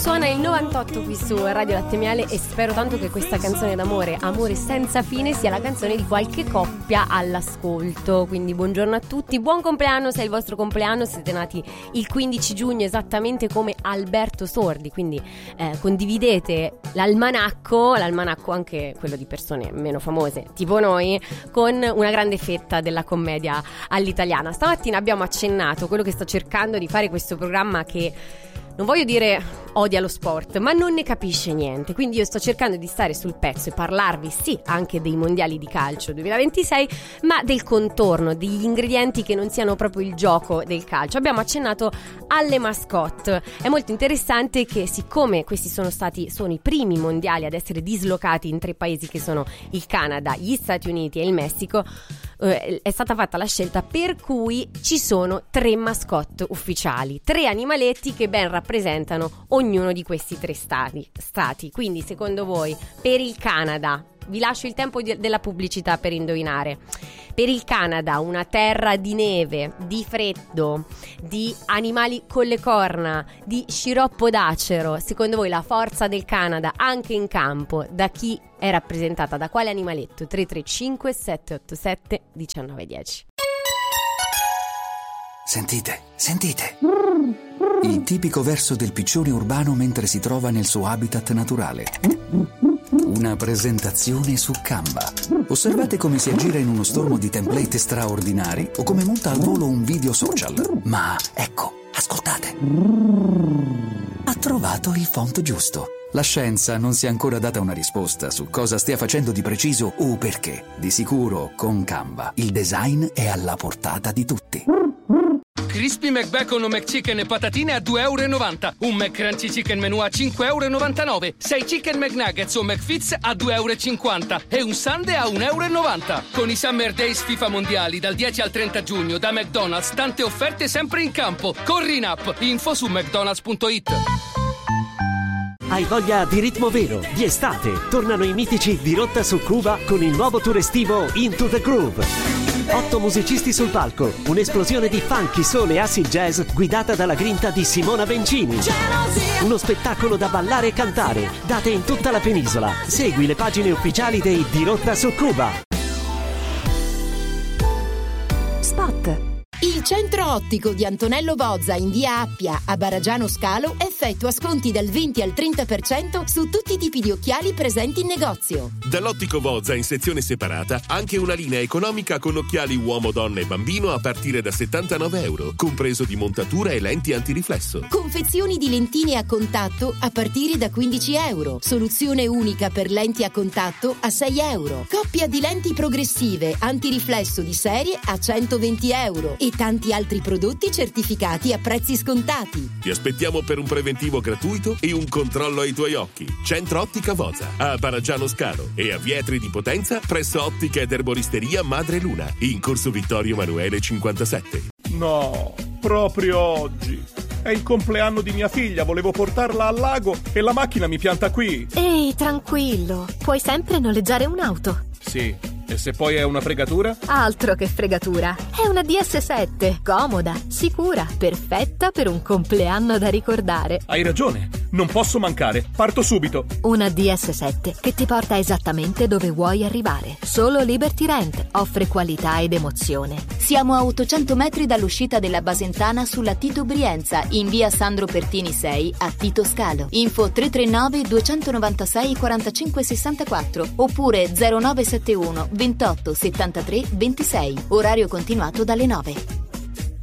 Suona il 98 qui su Radio Latte Miele e spero tanto che questa canzone d'amore, Amore senza fine, sia la canzone di qualche coppia all'ascolto. Quindi buongiorno a tutti, buon compleanno se è il vostro compleanno, siete nati il 15 giugno esattamente come Alberto Sordi, quindi condividete l'almanacco anche quello di persone meno famose tipo noi, con una grande fetta della commedia all'italiana. Stamattina abbiamo accennato quello che sto cercando di fare questo programma che non voglio dire odia lo sport, ma non ne capisce niente. Quindi io sto cercando di stare sul pezzo e parlarvi sì anche dei mondiali di calcio 2026, ma del contorno, degli ingredienti che non siano proprio il gioco del calcio. Abbiamo accennato alle mascotte. È molto interessante che, siccome questi sono i primi mondiali ad essere dislocati in 3 paesi che sono il Canada, gli Stati Uniti e il Messico, è stata fatta la scelta per cui ci sono 3 mascotte ufficiali, 3 animaletti che ben rappresentano ognuno di questi 3 stati. Quindi secondo voi, per il Canada, vi lascio il tempo della pubblicità per indovinare, per il Canada, una terra di neve, di freddo, di animali con le corna, di sciroppo d'acero, secondo voi la forza del Canada anche in campo da chi è rappresentata, da quale animaletto? 335 787 1910. Sentite. Il tipico verso del piccione urbano mentre si trova nel suo habitat naturale. Una presentazione su Canva. Osservate come si aggira in uno stormo di template straordinari o come monta al volo un video social. Ma ecco, ascoltate. Ha trovato il font giusto. La scienza non si è ancora data una risposta su cosa stia facendo di preciso o perché. Di sicuro, con Canva, il design è alla portata di tutti. Crispy McBacon o McChicken e patatine a €2,90. Un McCrunchy Chicken Menù a €5,99. 6 Chicken McNuggets o McFits a €2,50. E un Sundae a €1,90. Con i Summer Days FIFA Mondiali dal 10 al 30 giugno da McDonald's, tante offerte sempre in campo. Corri in app, info su mcdonalds.it. Hai voglia di ritmo vero, di estate? Tornano i mitici di Rotta su Cuba con il nuovo tour estivo Into the Groove. 8 musicisti sul palco, un'esplosione di funky, soul e acid jazz guidata dalla grinta di Simona Bencini. Uno spettacolo da ballare e cantare, date in tutta la penisola. Segui le pagine ufficiali dei Di Rotta su Cuba. Spot. Il centro ottico di Antonello Bozza in via Appia a Baragiano Scalo effettua sconti dal 20 al 30% su tutti i tipi di occhiali presenti in negozio. Dall'ottico Bozza in sezione separata anche una linea economica con occhiali uomo, donna e bambino a partire da €79, compreso di montatura e lenti antiriflesso. Confezioni di lentine a contatto a partire da €15. Soluzione unica per lenti a contatto a €6. Coppia di lenti progressive antiriflesso di serie a €120 e tanti altri prodotti certificati a prezzi scontati. Ti aspettiamo per un preventivo gratuito e un controllo ai tuoi occhi. Centro Ottica Bozza a Baragiano Scalo e a Vietri di Potenza presso Ottica ed Erboristeria Madre Luna in corso Vittorio Emanuele 57. No, proprio oggi. È il compleanno di mia figlia, volevo portarla al lago e la macchina mi pianta qui. Ehi, tranquillo, puoi sempre noleggiare un'auto. Sì, e se poi è una fregatura? Altro che fregatura, è una DS7, comoda, sicura, perfetta per un compleanno da ricordare. Hai ragione, non posso mancare, parto subito. Una DS7 che ti porta esattamente dove vuoi arrivare. Solo Liberty Rent offre qualità ed emozione. Siamo a 800 metri dall'uscita della Basentana sulla Tito Brienza, in via Sandro Pertini 6 a Tito Scalo. Info 339 296 45 64 oppure 0971 28 73 26. Orario continuato dalle 9.